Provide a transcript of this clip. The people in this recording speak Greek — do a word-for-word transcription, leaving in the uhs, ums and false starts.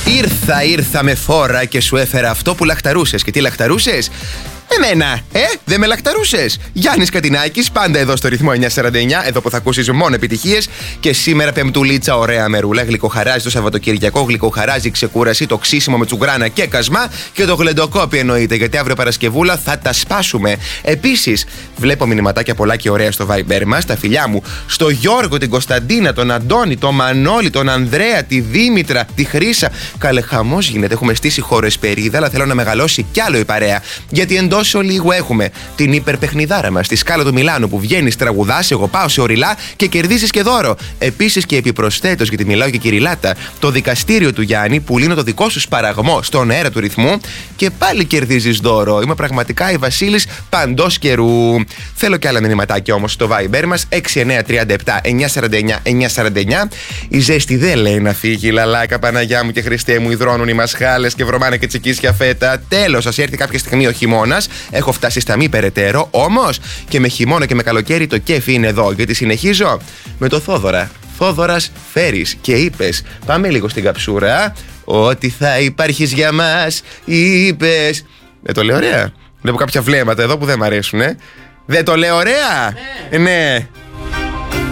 Ήρθα, ήρθα με φόρα και σου έφερα αυτό που λαχταρούσες. Και τι λαχταρούσες? Εμένα, ε, δεν με λαχταρούσες. Γιάννης Κατινάκης, πάντα εδώ στο ρυθμό εννιακόσια σαράντα εννιά, εδώ που θα ακούσεις μόνο επιτυχίες. Και σήμερα πεμπτουλίτσα, ωραία μερούλα. Γλυκοχαράζει το Σαββατοκυριακό, γλυκοχαράζει ξεκούραση, το ξύσιμο με τσουγκράνα και κασμά. Και το γλεντοκόπι εννοείται, γιατί αύριο Παρασκευούλα θα τα σπάσουμε. Επίσης, βλέπω μηνυματάκια πολλά και ωραία στο Viber μας. Τα φιλιά μου στο Γιώργο, την Κωνσταντίνα, τον Αντώνη, τον Μανώλη, τον Ανδρέα, τη Δήμητρα, τη Χρύσα. Καλέ, χαμός γίνεται. Έχουμε στήσει χώρο εσπερίδα, αλλά θέλω να μεγαλώσει κι άλλο η παρέα. Γιατί εντός λίγο έχουμε την υπερπαιχνιδάρα μας στη Σκάλα του Μιλάνου που βγαίνεις, τραγουδάς, εγώ πάω σε οριλά και κερδίζεις και δώρο. Επίσης και επιπροσθέτως, γιατί μιλάω και κυριλάτα, το δικαστήριο του Γιάννη που λύνω το δικό σου σπαραγμό στον αέρα του ρυθμού και πάλι κερδίζεις δώρο. Είμαι πραγματικά η Βασίλης παντός καιρού. Θέλω και άλλα μηνυματάκια όμως στο Viber μας έξι εννιά τρία επτά εννιακόσια σαράντα εννιά εννιακόσια σαράντα εννιά. Η ζέστη δεν λέει να φύγει, λαλάκα, Παναγιά μου και Χριστέ μου, υδρώνουν οι μασχάλες και βρωμάνε και τσικίσια φέτα. Τέλος, ας έρθει κάποια στιγμή ο χειμώνας. Έχω φτάσει στα μη περαιτέρω, όμως και με χειμώνα και με καλοκαίρι το κέφι είναι εδώ. Γιατί συνεχίζω με το Θόδωρα. Θόδωρας φέρεις και είπες, πάμε λίγο στην καψούρα, ότι θα υπάρχεις για μας, είπες. Δεν το λέω ωραία? Βλέπω κάποια βλέμματα εδώ που δεν μ' αρέσουν, ε. Δεν το λέω ωραία? Ναι. ναι.